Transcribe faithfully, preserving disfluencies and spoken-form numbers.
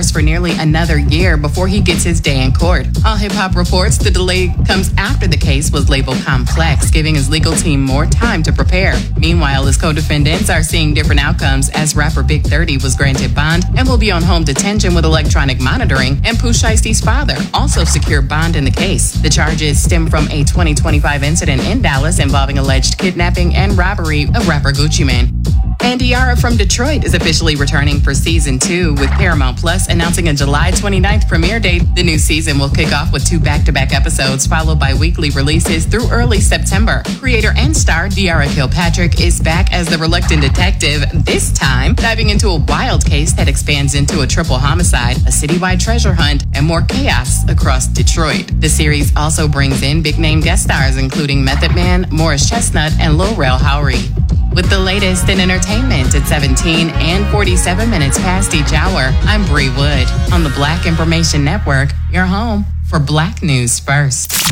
Dallas for nearly another year before he gets his day in court. All Hip Hop reports the delay comes after the case was labeled complex, giving his legal team more time to prepare. Meanwhile, his co-defendants are seeing different outcomes as rapper Big thirty was granted bond and will be on home detention with electronic monitoring, and Pooh Shiesty's father also secured bond in the case. The charges stem from a twenty twenty-five incident in Dallas involving alleged kidnapping and robbery of rapper Gucci Mane. And Yara from Detroit is officially returning for season two, with Paramount Plus announcing a July twenty-ninth premiere date. The new season will kick off with two back-to-back episodes, followed by weekly releases through early September. Creator and star De'Ara Kilpatrick is back as the reluctant detective, this time diving into a wild case that expands into a triple homicide, a citywide treasure hunt, and more chaos across Detroit. The series also brings in big-name guest stars including Method Man, Morris Chestnut, and Lil Rel Howery. With the latest in entertainment at seventeen and forty-seven minutes past each hour, I'm Bree Wood on the Black Information Network, your home for Black News First.